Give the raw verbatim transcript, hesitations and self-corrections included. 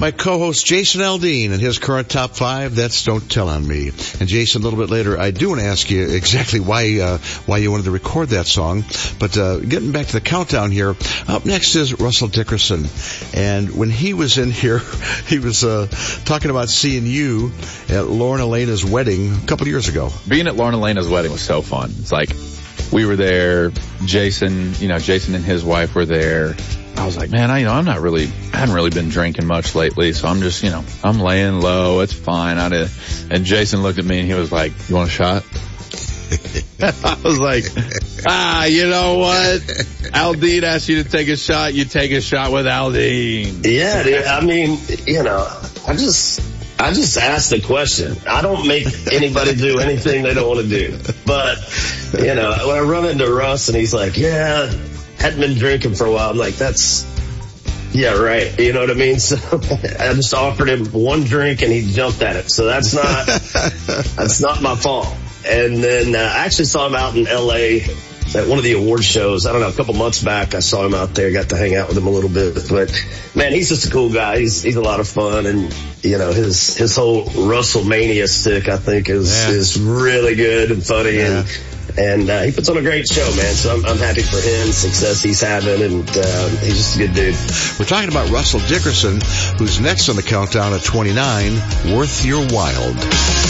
my co-host Jason Aldean and his current top five. That's Don't Tell on Me. And Jason, a little bit later, I do want to ask you exactly why uh, why you wanted to record that song. But uh, getting back to the countdown here, up next is Russell Dickerson. And when he was in here, he was uh, talking about seeing you at Lauren Elena's wedding a couple of years ago. Being at Lauren Elena's wedding was so fun. It's like we were there. Jason, you know, Jason and his wife were there. I was like, man, I, you know, I'm not really, I haven't really been drinking much lately, so I'm just, you know, I'm laying low. It's fine. I did. And Jason looked at me and he was like, you want a shot? I was like, ah, you know what? Aldean asked you to take a shot. You take a shot with Aldean. Yeah, dude, I mean, you know, I just, I just asked the question. I don't make anybody do anything they don't want to do. But, you know, when I run into Russ and he's like, yeah, hadn't been drinking for a while. I'm like, that's, yeah, right. You know what I mean? So I just offered him one drink and he jumped at it. So that's not, that's not my fault. And then uh, I actually saw him out in L A at one of the award shows. I don't know, a couple months back. I saw him out there, got to hang out with him a little bit. But man, he's just a cool guy. He's, he's a lot of fun. And, you know, his, his whole Russellmania stick, I think is, yeah. is really good and funny. Yeah. And, And uh, he puts on a great show, man. So I'm, I'm happy for him, success he's having, and uh, he's just a good dude. We're talking about Russell Dickerson, who's next on the countdown at twenty-nine, Worth Your Wild.